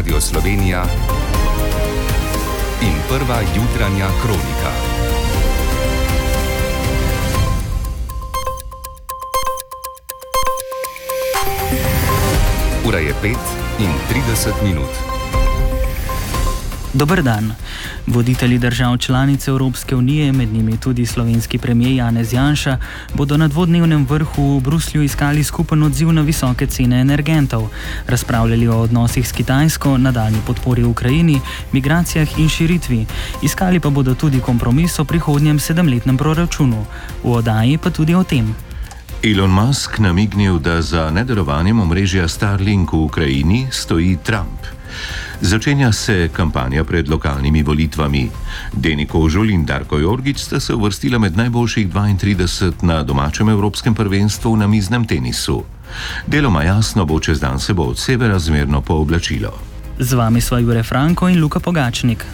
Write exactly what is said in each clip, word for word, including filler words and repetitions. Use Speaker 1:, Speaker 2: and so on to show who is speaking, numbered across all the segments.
Speaker 1: Radio Slovenija in prva jutranja kronika. Ura je pet in trideset minut.
Speaker 2: Dober dan. Voditelji držav članic Evropske unije, med njimi tudi slovenski premier Janez Janša, bodo na dvodnevnem vrhu v Bruslju iskali skupen odziv na visoke cene energentov, razpravljali o odnosih s Kitajsko, nadaljnji podpori Ukrajini, migracijah in širitvi. Iskali pa bodo tudi kompromis o prihodnjem sedemletnem proračunu. V oddaji pa tudi o tem.
Speaker 3: Elon Musk namignil, da za nedelovanjem omrežja Starlink v Ukrajini stoji Trump. Začenja se kampanja pred lokalnimi volitvami. Deni Kožul in Darko Jorgič sta se uvrstila med najboljših dvaintrideset na domačem evropskem prvenstvu v namiznem tenisu. Deloma jasno bo, čez dan se bo od severa zmerno pooblačilo.
Speaker 2: Z vami sva Jure Franko in Luka Pogačnik.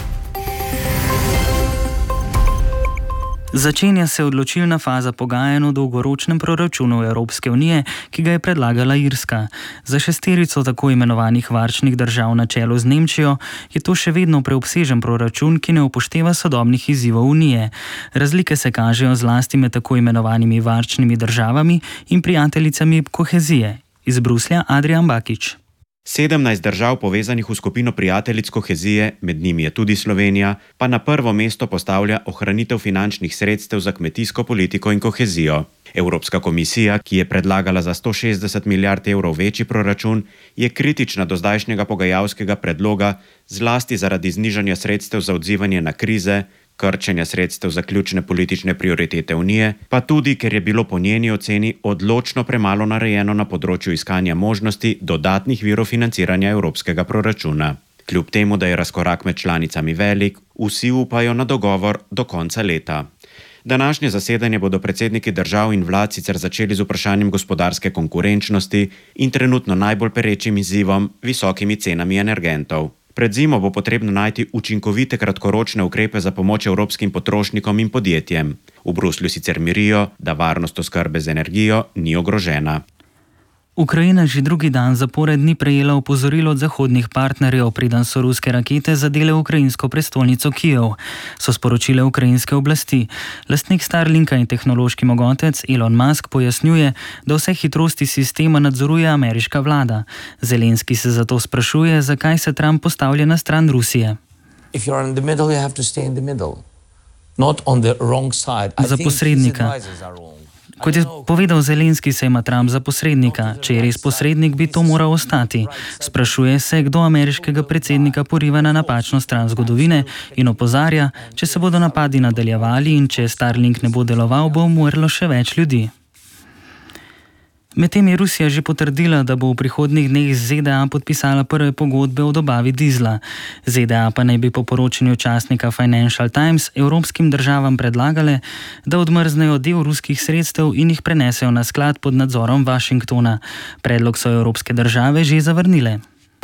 Speaker 2: Začenja se odločilna faza pogajanj o dolgoročnem proračunu Evropske unije, ki ga je predlagala Irska. Za šesterico tako imenovanih varčnih držav na čelu z Nemčijo je to še vedno preobsežen proračun, ki ne upošteva sodobnih izzivov unije. Razlike se kažejo zlasti med tako imenovanimi varčnimi državami in prijateljicami kohezije. Iz Bruslja Adrian Bakič.
Speaker 4: sedemnajst držav povezanih v skupino prijateljic kohezije, med njimi je tudi Slovenija, pa na prvo mesto postavlja ohranitev finančnih sredstev za kmetijsko politiko in kohezijo. Evropska komisija, ki je predlagala za sto šestdeset milijard evrov večji proračun, je kritična do zdajšnjega pogajalskega predloga, zlasti zaradi znižanja sredstev za odzivanje na krize, krčenja sredstev za ključne politične prioritete Unije, pa tudi, ker je bilo po njeni oceni odločno premalo narejeno na področju iskanja možnosti dodatnih virov financiranja evropskega proračuna. Kljub temu, da je razkorak med članicami velik, vsi upajo na dogovor do konca leta. Današnje zasedanje bodo predsedniki držav in vlad sicer začeli z vprašanjem gospodarske konkurenčnosti in trenutno najbolj perečim izzivom, visokimi cenami energentov. Pred zimo bo potrebno najti učinkovite kratkoročne ukrepe za pomoč evropskim potrošnikom in podjetjem. V Bruslju sicer mirijo, da varnost oskrbe z energijo ni ogrožena.
Speaker 2: Ukrajina že drugi dan zapored ni prejela opozorilo od zahodnih partnerjev, preden so ruske rakete zadele ukrajinsko prestolnico Kijev, so sporočile ukrajinske oblasti. Lastnik Starlinka in tehnološki mogotec Elon Musk pojasnjuje, da vse hitrosti sistema nadzoruje ameriška vlada. Zelenski se zato sprašuje, zakaj se Trump postavlja na stran Rusije. Za posrednika. Kot je povedal Zelenski, se ima Trump za posrednika. Če je res posrednik, bi to moral ostati. Sprašuje se, kdo ameriškega predsednika poriva na napačno stran zgodovine in opozarja, če se bodo napadi nadaljevali in če Starlink ne bo deloval, bo umrlo še več ljudi. Medtem je Rusija že potrdila, da bo v prihodnjih dneh z Z D A podpisala prve pogodbe o dobavi dizla. Z D A pa naj bi po poročanju časnika Financial Times evropskim državam predlagale, da odmrznejo del ruskih sredstev in jih prenesejo na sklad pod nadzorom Washingtona. Predlog so evropske države že zavrnile.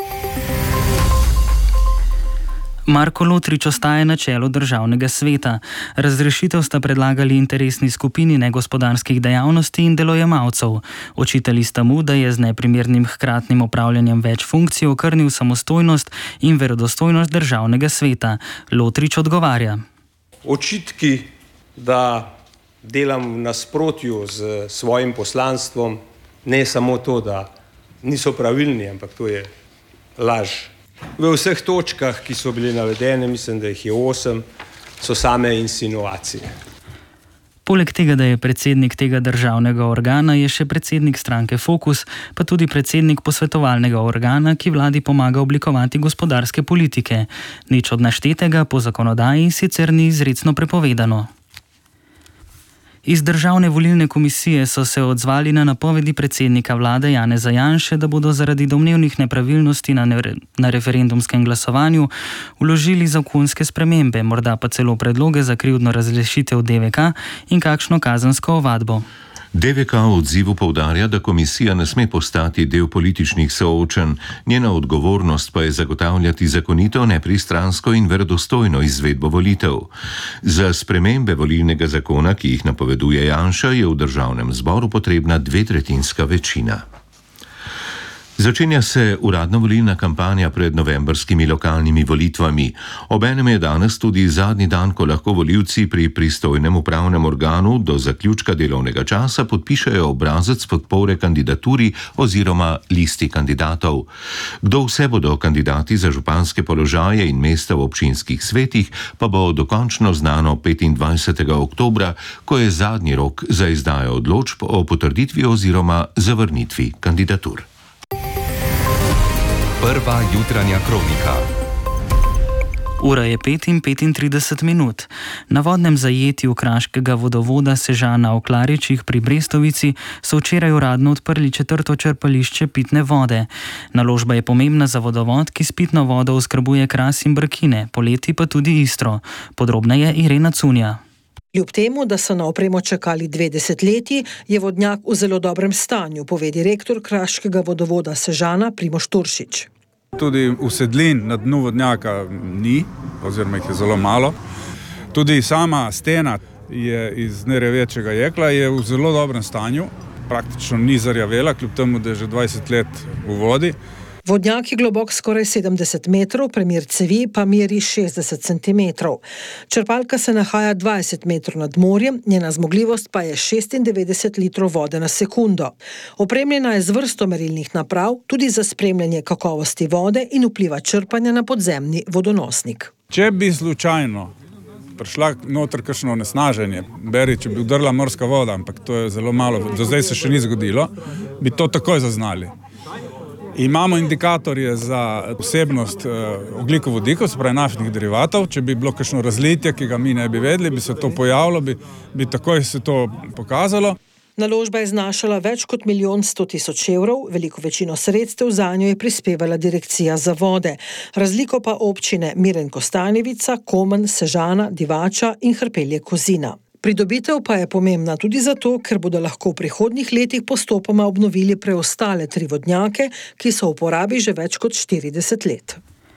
Speaker 2: Marko Lotrič ostaje na čelu državnega sveta. Razrešitev sta predlagali interesni skupini negospodarskih dejavnosti in delojemalcev. Očitali sta mu, da je z neprimernim hkratnim opravljanjem več funkcij okrnil samostojnost in verodostojnost državnega sveta. Lotrič odgovarja.
Speaker 5: Očitki, da delam v nasprotju z svojim poslanstvom, ne samo to, da niso pravilni, ampak to je laž. V vseh točkah, ki so bili navedene, mislim, da jih je osem, so same insinuacije.
Speaker 2: Poleg tega, da je predsednik tega državnega organa, je še predsednik stranke Fokus, pa tudi predsednik posvetovalnega organa, ki vladi pomaga oblikovati gospodarske politike. Nič od naštetega po zakonodaji sicer ni izrecno prepovedano. Iz Državne volilne komisije so se odzvali na napovedi predsednika vlade Janeza Janše, da bodo zaradi domnevnih nepravilnosti na, ne na referendumskem glasovanju vložili zakonske spremembe, morda pa celo predloge za krivdno razrešitev D V K in kakšno kazensko ovadbo.
Speaker 3: D V K v odzivu poudarja, da komisija ne sme postati del političnih soočenj, njena odgovornost pa je zagotavljati zakonito, nepristransko in verodostojno izvedbo volitev. Za spremembe volilnega zakona, ki jih napoveduje Janša, je v državnem zboru potrebna dvetretjinska večina. Začenja se uradna volilna kampanja pred novembrskimi lokalnimi volitvami. Obenem je danes tudi zadnji dan, ko lahko volivci pri pristojnem upravnem organu do zaključka delovnega časa podpišejo obrazec podpore kandidaturi oziroma listi kandidatov. Kdo vse bodo kandidati za županske položaje in mesta v občinskih svetih, pa bo dokončno znano petindvajsetega oktobra, ko je zadnji rok za izdajo odločb o potrditvi oziroma zavrnitvi kandidatur.
Speaker 1: Prva jutranja kronika.
Speaker 2: Ura je pet in petintrideset minut. Na vodnem zajetju kraškega vodovoda Sežana v Klaričih pri Brestovici so včeraj uradno odprli četrto črpališče pitne vode. Naložba je pomembna za vodovod, ki s pitno vodo oskrbuje Kras in Brkine, poleti pa tudi Istro. Podrobneje Irena Cunja.
Speaker 6: Kljub temu, da so na opremo čakali dve desetletji, je vodnjak v zelo dobrem stanju, pove direktor kraškega vodovoda Sežana Primož Turšič.
Speaker 7: Tudi usedlin na dnu vodnjaka ni, oziroma jih je zelo malo. Tudi sama stena je iz nerjavečega jekla, je v zelo dobrem stanju, praktično ni zarjavela, kljub temu, da je že dvajset let v vodi.
Speaker 6: Vodnjak je globok skoraj sedemdeset metrov, premer cevi pa meri šestdeset centimetrov. Črpalka se nahaja dvajset metrov nad morjem, njena zmogljivost pa je šestindevetdeset litrov vode na sekundo. Opremljena je z vrsto merilnih naprav, tudi za spremljanje kakovosti vode in vpliva črpanja na podzemni vodonosnik.
Speaker 7: Če bi slučajno prišla noter kakšno onesnaženje, beri, če bi vdrla morska voda, ampak to je zelo malo, do zdaj se še ni zgodilo, bi to takoj zaznali. Imamo indikatorje za vsebnost ogljikovodikov, se pravi naftnih derivatov. Če bi bilo kakšno razlitje, ki ga mi ne bi vedeli, bi se to pojavilo, bi, bi takoj se to pokazalo.
Speaker 6: Naložba je znašala več kot milijon sto tisoč evrov, veliko večino sredstev zanjo je prispevala Direkcija za vode. Razliko pa občine Miren Kostanjevica, Komen, Sežana, Divača in Hrpelje Kozina. Pridobitev pa je pomembna tudi zato, ker bodo lahko v prihodnjih letih postopoma obnovili preostale tri vodnjake, ki so v uporabi že več kot štirideset let.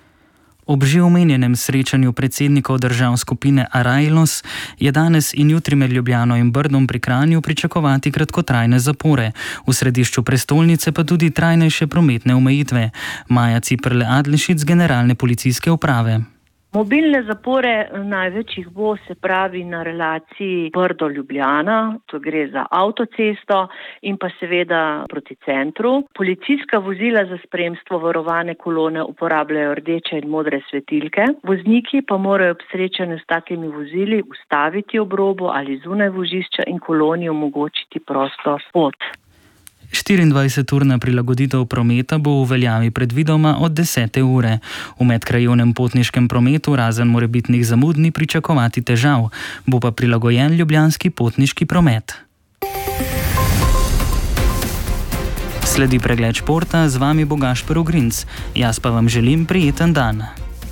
Speaker 2: Ob že omenjenem srečanju predsednikov držav skupine Arailos je danes in jutri med Ljubljano in Brdom pri Kranju pričakovati kratkotrajne zapore. V središču prestolnice pa tudi trajnejše prometne omejitve. Maja Ciperle Adlešič z Generalne policijske uprave.
Speaker 8: Mobilne zapore največ jih bo, se pravi, na relaciji Brdo-Ljubljana, to gre za avtocesto in pa seveda proti centru. Policijska vozila za spremstvo varovane kolone uporabljajo rdeče in modre svetilke. Vozniki pa morajo ob srečanju s takimi vozili ustaviti ob robu ali zunaj vozišča in koloni omogočiti prosto pot.
Speaker 2: štiriindvajseturna prilagoditev prometa bo v veljavi predvidoma od desete ure. V medkrajevnem potniškem prometu razen morebitnih zamud ni pričakovati težav, bo pa prilagojen ljubljanski potniški promet. Sledi pregled športa, z vami bo Gašper Ogrinc. Jaz pa vam želim prijeten dan.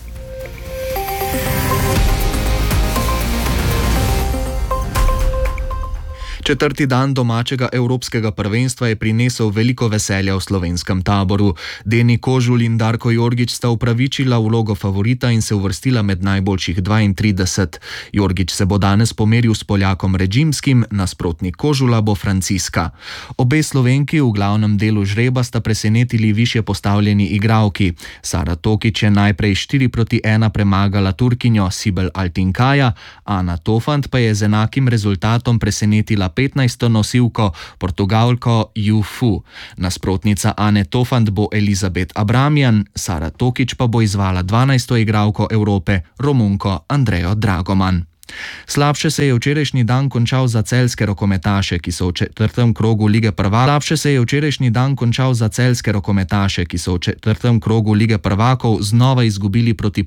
Speaker 9: Četrti dan domačega evropskega prvenstva je prinesel veliko veselja v slovenskem taboru. Deni Kožul in Darko Jorgič sta upravičila vlogo favorita in se uvrstila med najboljših dvaintrideset. Jorgič se bo danes pomeril s Poljakom Režimskim, nasprotnik Kožula bo Franciska. Obe Slovenki v glavnem delu žreba sta presenetili višje postavljeni igralki. Sara Tokič je najprej štiri proti ena premagala Turkinjo Sibel Altinkaja, Ana Tofant pa je z enakim rezultatom presenetila petnajsto nosilko Portugalko Yu Fu. Nasprotnica Ane Tofant bo Elizabeth Abramjan, Sara Tokič pa bo izvala dvanajsto igralko Evrope Romunko Andrejo Dragoman. Slabše se je včerajšnji dan končal za celjske rokometaše, ki so v četrtem krogu lige prvakov. Slabše se je včerajšnji dan končal za celjske rokometaše, ki so v četrtem krogu lige prvakov znova izgubili proti